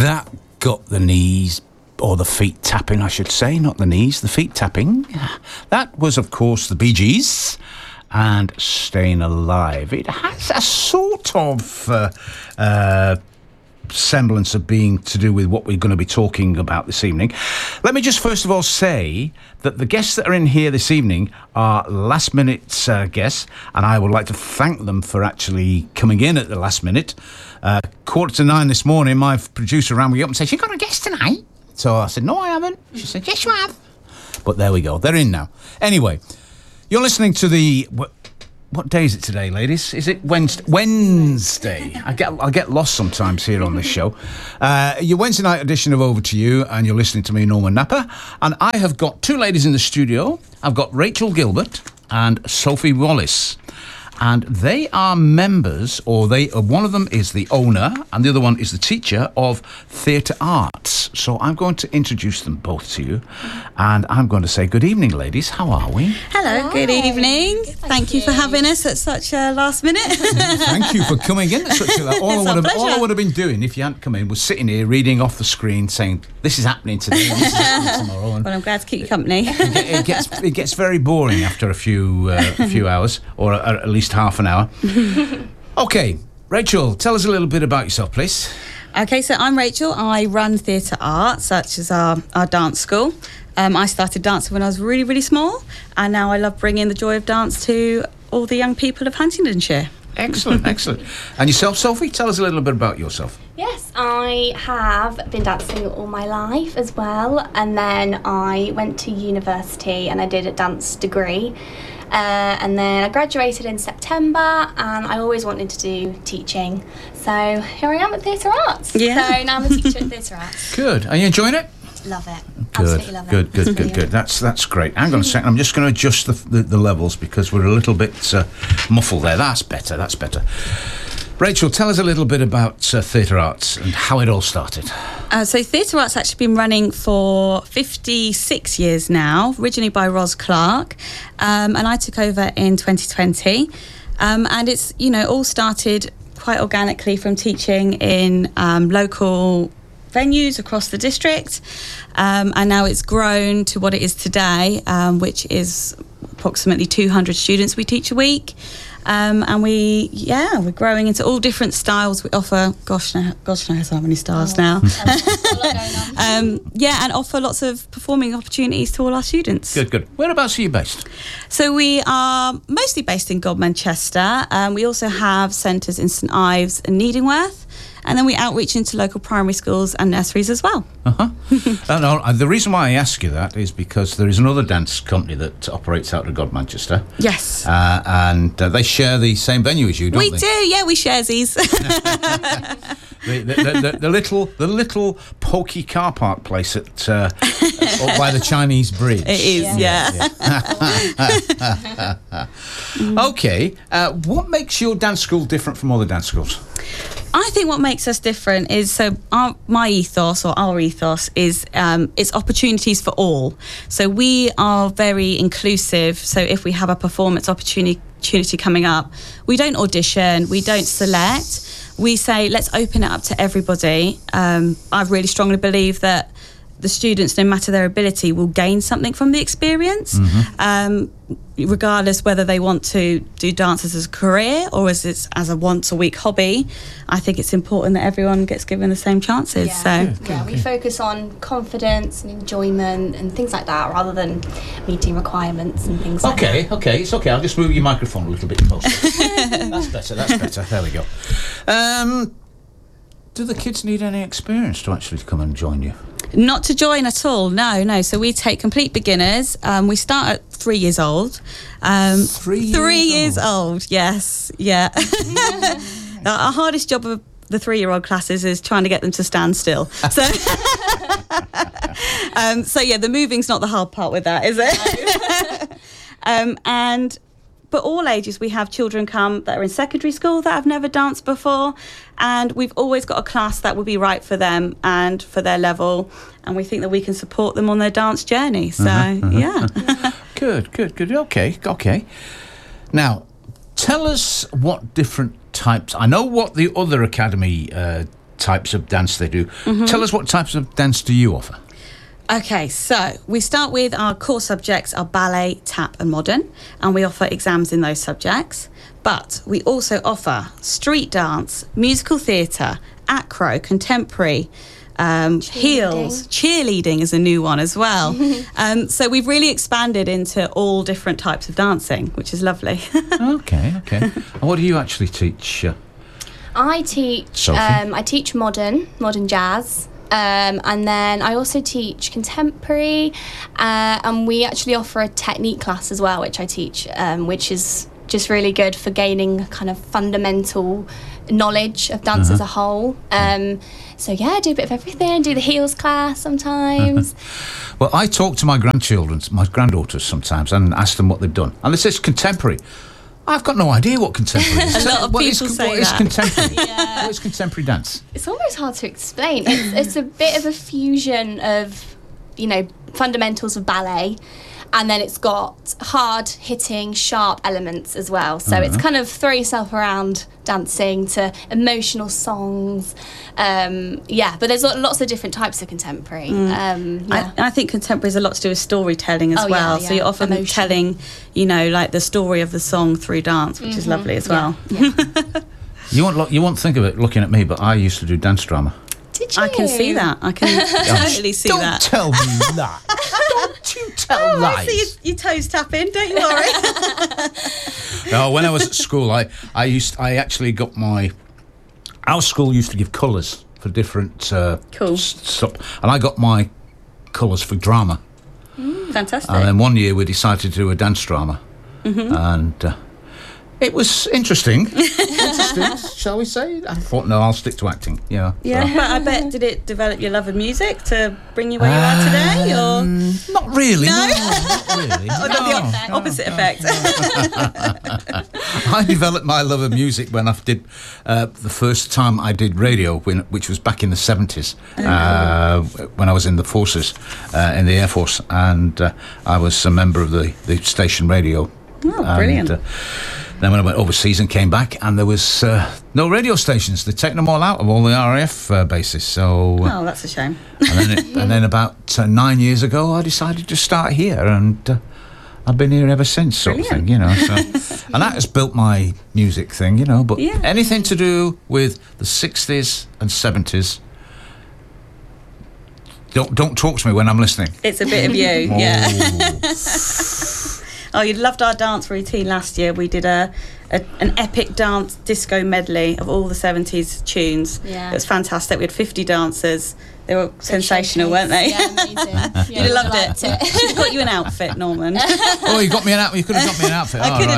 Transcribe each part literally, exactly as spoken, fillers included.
That got the knees, or the feet tapping, I should say, not the knees, the feet tapping. That was, of course, the Bee Gees and Staying Alive. It has a sort of uh, uh, semblance of being to do with what we're going to be talking about this evening. Let me just first of all say that the guests that are in here this evening are last minute uh, guests, and I would like to thank them for actually coming in at the last minute. Uh, quarter to nine this morning, my producer rang me up and said, "You got a guest tonight?" So I said, "No, I haven't." She said, "Yes, you have." But there we go. They're in now. Anyway, you're listening to the... What, what day is it today, ladies? Is it Wednesday? Wednesday. I get I get lost sometimes here on this show. Uh, your Wednesday night edition of Over to You, and you're listening to me, Norman Napper. And I have got two ladies in the studio. I've got Rachel Gilbert and Sophie Wallace. And they are members, or they uh, one of them is the owner and the other one is the teacher of Theatre Arts. So I'm going to introduce them both to you, and I'm going to say good evening, ladies. How are we? Hello, Hi. Good evening. Thank, Thank you. you for having us at such a last minute. Thank you for coming in at such a all, I would have, all I would have been doing if you hadn't come in was sitting here reading off the screen saying, this is happening today, and this is happening tomorrow. And well, I'm glad to keep you company. It, it, gets, it gets very boring after a few, uh, a few hours, or uh, at least half an hour. Okay, Rachel, tell us a little bit about yourself, please. Okay, so I'm Rachel. I run Theatre Arts, such as our, our dance school. Um, I started dancing when I was really, really small, and now I love bringing the joy of dance to all the young people of Huntingdonshire. Excellent, excellent. And yourself, Sophie, tell us a little bit about yourself. Yes, I have been dancing all my life as well, and then I went to university and I did a dance degree. Uh, and then I graduated in September, and I always wanted to do teaching. So here I am at Theatre Arts. Yeah. So now I'm a teacher at Theatre Arts. Good. Are you enjoying it? Love it. Good. Absolutely love Good, it. good, good, good, good. That's that's great. Hang on a second. I'm just going to adjust the, the, the levels because we're a little bit uh, muffled there. That's better. That's better. Rachel, tell us a little bit about uh, Theatre Arts and how it all started. Uh, so Theatre Arts actually been running for fifty-six years now, originally by Ros Clark, um, and I took over in twenty twenty. Um, and it's, you know, all started quite organically from teaching in um, local venues across the district, um, and now it's grown to what it is today, um, which is approximately two hundred students we teach a week. Um, and we, yeah, we're growing into all different styles. We offer, gosh, no, gosh knows how many styles oh, now. um, yeah, and offer lots of performing opportunities to all our students. Good, good. Whereabouts are you based? So we are mostly based in Godmanchester. Um, we also have centres in St Ives and Needingworth. And then we outreach into local primary schools and nurseries as well. Uh-huh. uh, no, the reason why I ask you that is because there is another dance company that operates out of Godmanchester. Yes. Uh, and uh, they share the same venue as you, don't we they? We do, yeah, we share these. the, the, the, the, the little the little pokey car park place at uh, up by the Chinese Bridge. It is, yeah. yeah, yeah. Okay, uh, what makes your dance school different from other dance schools? I think what makes us different is, so our, my ethos or our ethos is um, it's opportunities for all. So we are very inclusive. So if we have a performance opportunity, opportunity coming up, we don't audition, we don't select. We say, let's open it up to everybody. Um, I really strongly believe that the students, no matter their ability, will gain something from the experience, mm-hmm. um, regardless whether they want to do dances as a career or as it's as a once a week hobby. I think it's important that everyone gets given the same chances. Yeah, so yeah, yeah we focus on confidence and enjoyment and things like that, rather than meeting requirements and things like okay, that. Okay, okay, it's okay. I'll just move your microphone a little bit closer. That's better. That's better. There we go. Um, do the kids need any experience to actually come and join you? Not to join at all, no, no. So we take complete beginners. Um, we start at three years old. Um, three years three old? years old, yes, yeah. Our hardest job of the three-year-old classes is trying to get them to stand still. So, um, so yeah, the moving's not the hard part with that, is it? um, and... But all ages, we have children come that are in secondary school that have never danced before, and we've always got a class that will be right for them and for their level, and we think that we can support them on their dance journey. So, uh-huh, uh-huh. yeah. Good, good, good. Okay, okay. Now, tell us what different types... I know what the other academy uh, types of dance they do. Mm-hmm. Tell us, what types of dance do you offer? Okay, so we start with our core subjects are ballet, tap and modern, and we offer exams in those subjects. But we also offer street dance, musical theatre, acro, contemporary, um, heels, cheerleading is a new one as well. um, so we've really expanded into all different types of dancing, which is lovely. Okay, okay. And what do you actually teach? Uh, I teach. Um, I teach modern, modern jazz. Um, and then I also teach contemporary, uh, and we actually offer a technique class as well, which I teach, um, which is just really good for gaining kind of fundamental knowledge of dance uh-huh. as a whole. Um, so yeah, I do a bit of everything. Do the heels class sometimes. Well, I talk to my grandchildren, my granddaughters sometimes, and ask them what they've done. And they say it's contemporary. I've got no idea what contemporary is. A lot of what people is, say what that. Is contemporary? Yeah. What is contemporary dance? It's almost hard to explain. It's, it's a bit of a fusion of, you know, fundamentals of ballet, and then it's got hard hitting, sharp elements as well. So uh-huh. it's kind of throw yourself around dancing to emotional songs. Um, yeah, but there's lots of different types of contemporary. Mm. Um, yeah. I, I think contemporary has a lot to do with storytelling as oh, well. Yeah, yeah. So you're often Emotion. telling, you know, like the story of the song through dance, which mm-hmm. is lovely as well. Yeah. Yeah. You won't look, you won't think of it looking at me, but I used to do dance drama. Did you? I can see that. I can totally see don't that. Don't tell me that. Don't you tell oh, lies. I see your, your toes tapping. Don't you worry. No, when I was at school, I, I used I actually got my. Our school used to give colours for different uh, cool stuff, and I got my colours for drama. Mm, fantastic. And then one year we decided to do a dance drama, mm-hmm. and. Uh, It was interesting. interesting, shall we say? I thought, no, I'll stick to acting. Yeah. Yeah, so. but I bet, did it develop your love of music to bring you where you are today? Or um, Not really. No? No, not really. Or no, the op- no, opposite no, effect. I developed my love of music when I did uh, the first time I did radio, when, which was back in the seventies, oh, uh, cool. when I was in the forces, uh, in the Air Force, and uh, I was a member of the, the station radio. Oh, brilliant. And, uh, then when I went overseas and came back, and there was uh, no radio stations. They'd taken them all out of all the R A F uh, bases. So, uh, oh, that's a shame. and, then it, and then about uh, nine years ago, I decided to start here, and uh, I've been here ever since, sort Brilliant. of thing, you know. So, and that has built my music thing, you know. But yeah. anything to do with the sixties and seventies, don't don't talk to me when I'm listening. It's a bit of you, oh. yeah. Oh, you loved our dance routine last year. We did a, a an epic dance disco medley of all the seventies tunes. Yeah. It was fantastic. We had fifty dancers. They were sensational, weren't they? Yeah, amazing. Yeah, you loved it. it. She's got you an outfit, Norman. Oh, you got me an outfit. You could have got me an outfit. I oh, could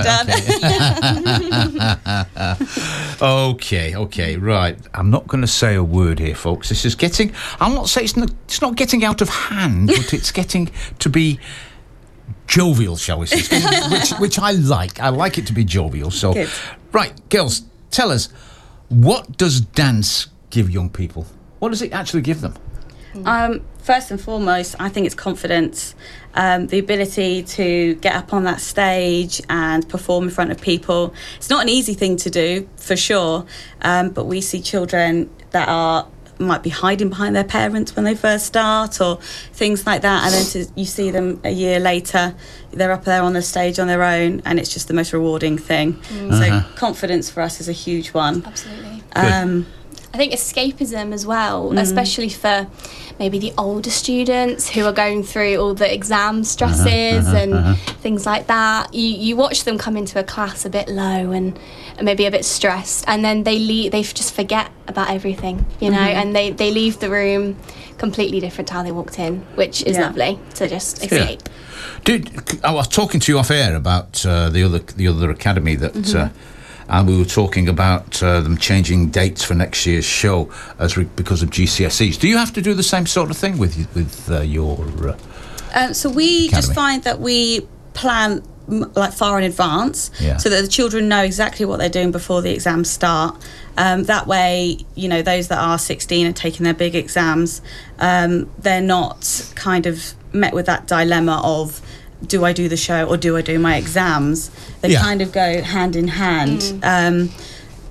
right, have okay. done. okay, okay, right. I'm not going to say a word here, folks. This is getting. I'll not say it's not. It's not getting out of hand, but it's getting to be jovial, shall we say? It's getting, which, which I like. I like it to be jovial. So, Good. Right, girls, tell us, what does dance give young people? What does it actually give them? Um, first and foremost, I think it's confidence, um, the ability to get up on that stage and perform in front of people. It's not an easy thing to do, for sure, um, but we see children that are might be hiding behind their parents when they first start or things like that, and then to, you see them a year later, they're up there on the stage on their own, and it's just the most rewarding thing. Mm. Uh-huh. So confidence for us is a huge one. Absolutely. Um, I think escapism as well, Mm. especially for maybe the older students who are going through all the exam stresses uh-huh, and uh-huh. things like that. You you watch them come into a class a bit low and, and maybe a bit stressed, and then they leave, they just forget about everything, you know, Mm-hmm. and they, they leave the room completely different to how they walked in, which is Yeah. lovely to just escape. Yeah. Did, I was talking to you off air about uh, the other the other academy that, Mm-hmm. uh, and we were talking about uh, them changing dates for next year's show as re- because of G C S Es. Do you have to do the same sort of thing with with uh, your? Uh, Um, so we Academy. just find that we plan m- like far in advance, Yeah. so that the children know exactly what they're doing before the exams start. Um, that way, you know, those that are sixteen and taking their big exams, um, they're not kind of met with that dilemma of, do I do the show or do I do my exams? They Yeah. kind of go hand in hand. Um,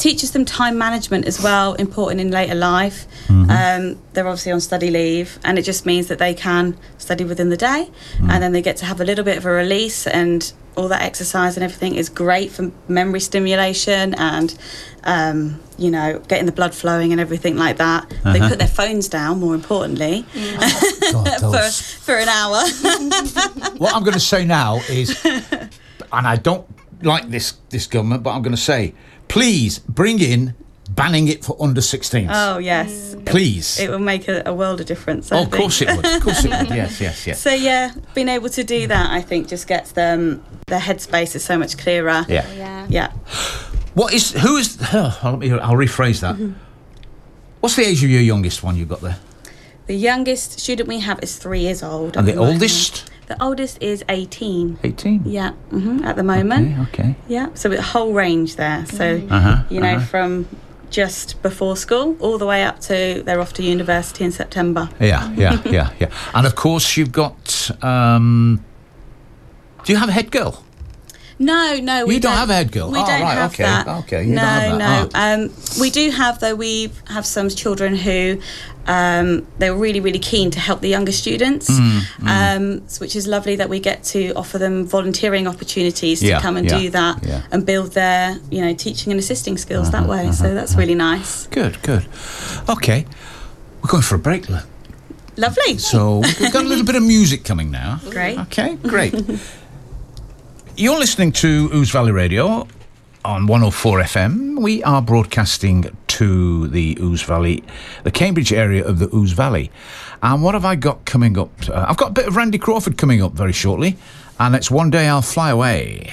teaches them time management as well, important in later life. Mm-hmm. Um, they're obviously on study leave, and it just means that they can study within the day, Mm. and then they get to have a little bit of a release, and all that exercise and everything is great for memory stimulation and, um, you know, getting the blood flowing and everything like that. Uh-huh. They put their phones down, more importantly, God, for, those- for an hour. What I'm going to say now is, and I don't like this this government, but I'm going to say, please bring in banning it for under sixteens. Oh, yes. Please. It will make a, a world of difference, I Oh, of think. course it would. Of course it would. Yes, yes, yes. So, yeah, being able to do that, I think, just gets them, their headspace is so much clearer. Yeah. Yeah. Yeah. What is? Who is? Oh, let me. I'll rephrase that. What's the age of your youngest one you've got there? The youngest student we have is three years old. And at the moment. oldest? The oldest is eighteen. Eighteen. Yeah, hmm at the moment. Okay. Okay. Yeah, so a whole range there. So, Uh-huh, you know, uh-huh. from just before school all the way up to they're off to university in September. Yeah, yeah, yeah, yeah. And of course, you've got. Um, do you have a head girl? No, no, we You don't have a head girl? We Oh, don't right, have okay, that. okay, you no, don't have that. no. Um, we do have though. We have some children who um, they're really, really keen to help the younger students, Mm, um, so- which is lovely that we get to offer them volunteering opportunities to Yeah, come and yeah, do that yeah. and build their, you know, teaching and assisting skills Uh-huh, that way. So that's really nice. Good, good. Okay, we're going for a break. Look. Lovely. So we've got a little bit of music coming now. Great. Okay, great. You're listening to Ouse Valley Radio on one oh four F M. We are broadcasting to the Ouse Valley, the Cambridge area of the Ouse Valley. And what have I got coming up? Uh, I've got a bit of Randy Crawford coming up very shortly, and it's One Day I'll Fly Away.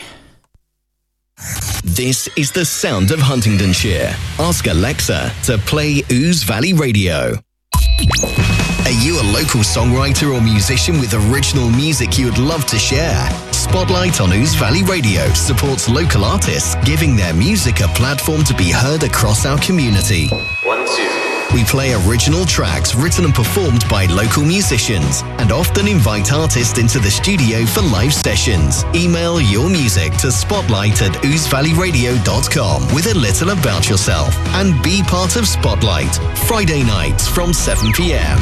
This is the sound of Huntingdonshire. Ask Alexa to play Ouse Valley Radio. Are you a local songwriter or musician with original music you would love to share? Spotlight on Ouse Valley Radio supports local artists, giving their music a platform to be heard across our community. One, two. We play original tracks written and performed by local musicians and often invite artists into the studio for live sessions. Email your music to spotlight at ouse valley radio dot com with a little about yourself and be part of Spotlight, Friday nights from seven p m.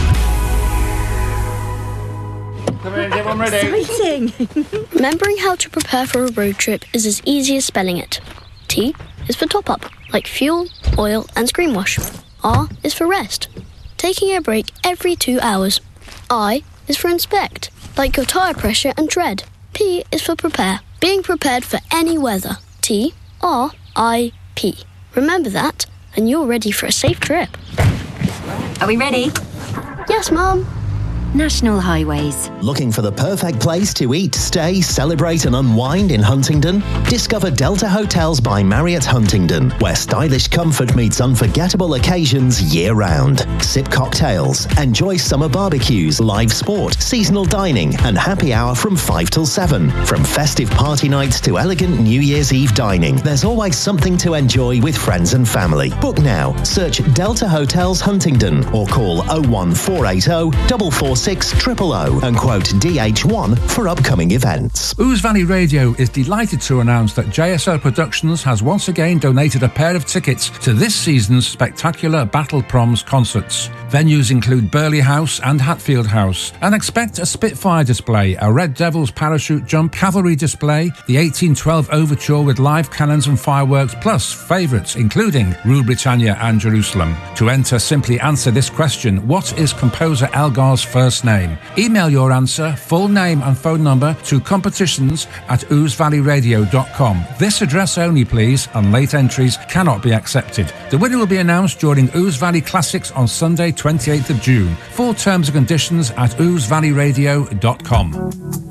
Exciting! Remembering how to prepare for a road trip is as easy as spelling it. T is for top up, like fuel, oil, and screen wash. R is for rest, taking a break every two hours. I is for inspect, like your tyre pressure and tread. P is for prepare, being prepared for any weather. T, R, I, P. Remember that, and you're ready for a safe trip. Are we ready? Yes, Mum. National Highways. Looking for the perfect place to eat, stay, celebrate and unwind in Huntingdon? Discover Delta Hotels by Marriott Huntingdon, where stylish comfort meets unforgettable occasions year-round. Sip cocktails, enjoy summer barbecues, live sport, seasonal dining and happy hour from five till seven. From festive party nights to elegant New Year's Eve dining, there's always something to enjoy with friends and family. Book now. Search Delta Hotels Huntingdon or call oh one four eight oh, four four six zero zero zero and quote D H one for upcoming events. Ouse Valley Radio is delighted to announce that J S L Productions has once again donated a pair of tickets to this season's spectacular Battle Proms concerts. Venues include Burley House and Hatfield House, and expect a Spitfire display, a Red Devils parachute jump, cavalry display, the eighteen twelve Overture with live cannons and fireworks, plus favourites including Rule Britannia and Jerusalem. To enter, simply answer this question: what is composer Elgar's first name? Email your answer, full name and phone number to competitions at ouse valley radio dot com. This address only, please, and late entries cannot be accepted. The winner will be announced during Ouse Valley Classics on Sunday, twenty-eighth of June. Full terms and conditions at ouse valley radio dot com.